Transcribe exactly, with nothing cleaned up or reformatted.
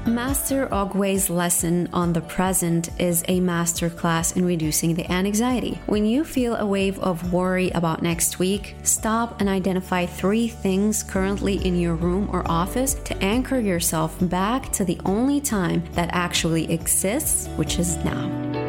Master Ogway's lesson on the present is a masterclass in reducing the anxiety. When you feel a wave of worry about next week, stop and identify three things currently in your room or office to anchor yourself back to the only time that actually exists, which is now.